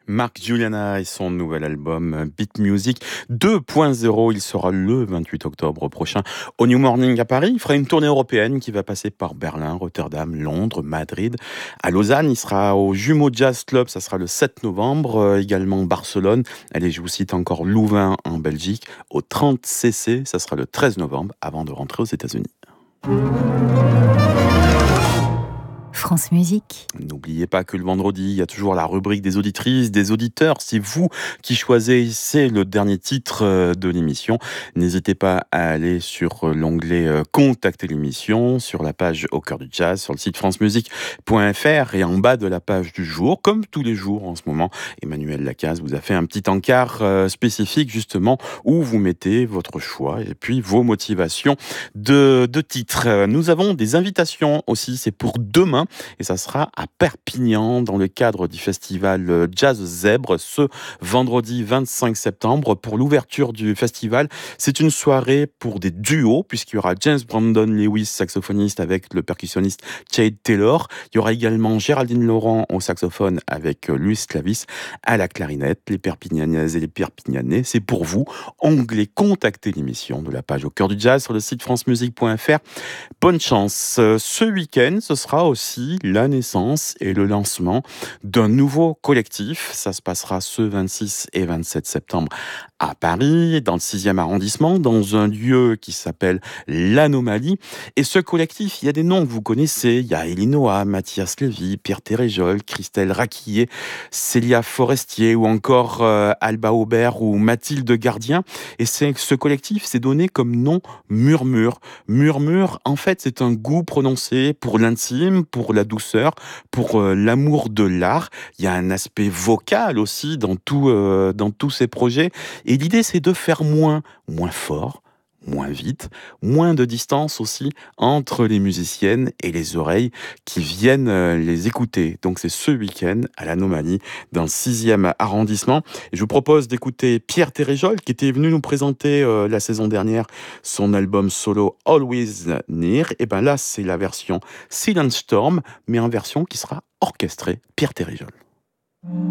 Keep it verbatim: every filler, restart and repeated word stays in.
Mark Juliana et son nouvel album Beat Music deux point zéro, il sera le vingt-huit octobre prochain au New Morning à Paris. Il fera une tournée européenne qui va passer par Berlin, Rotterdam, Londres, Madrid. À Lausanne, il sera au Jumeau Jazz Club, ça sera le sept novembre. Euh, également Barcelone. Allez, je vous cite encore Louvain en Belgique. Au trente C C, ça sera le treize novembre avant de rentrer aux États-Unis. France Musique. N'oubliez pas que le vendredi, il y a toujours la rubrique des auditrices, des auditeurs. C'est vous qui choisissez le dernier titre euh, de l'émission. N'hésitez pas à aller sur euh, l'onglet euh, Contacter l'émission, sur la page Au cœur du jazz, sur le site france musique point f r et en bas de la page du jour, comme tous les jours en ce moment, Emmanuel Lacaze vous a fait un petit encart euh, spécifique justement où vous mettez votre choix et puis vos motivations de, de titres. Nous avons des invitations aussi, c'est pour demain. Et ça sera à Perpignan dans le cadre du festival Jazz Zèbre ce vendredi vingt-cinq septembre pour l'ouverture du festival. C'est une soirée pour des duos puisqu'il y aura James Brandon Lewis, saxophoniste avec le percussionniste Chade Taylor. Il y aura également Géraldine Laurent au saxophone avec Luis Clavis à la clarinette. Les Perpignanaises et les Perpignanais, c'est pour vous. Onglet Contacter l'émission de la page Au cœur du jazz sur le site france musique point f r. Bonne chance. Ce week-end, ce sera aussi la naissance et le lancement d'un nouveau collectif. Ça se passera ce vingt-six et vingt-sept septembre à Paris, dans le sixième arrondissement, dans un lieu qui s'appelle l'Anomalie. Et ce collectif, il y a des noms que vous connaissez. Il y a Elinoa, Mathias Lévy, Pierre Téréjol, Christelle Raquillet, Célia Forestier ou encore euh, Alba Aubert ou Mathilde Gardien. Et c'est, ce collectif s'est donné comme nom Murmure. Murmure, en fait, c'est un goût prononcé pour l'intime, pour la douceur, pour euh, l'amour de l'art. Il y a un aspect vocal aussi dans, tout, euh, dans tous ces projets. Et l'idée, c'est de faire moins, moins fort, moins vite, moins de distance aussi entre les musiciennes et les oreilles qui viennent euh, les écouter. Donc c'est ce week-end à l'Anomalie, dans le sixième arrondissement. Et je vous propose d'écouter Pierre Téréjol, qui était venu nous présenter euh, la saison dernière son album solo Always Near. Et bien là, c'est la version Silent Storm, mais en version qui sera orchestrée Pierre Téréjol.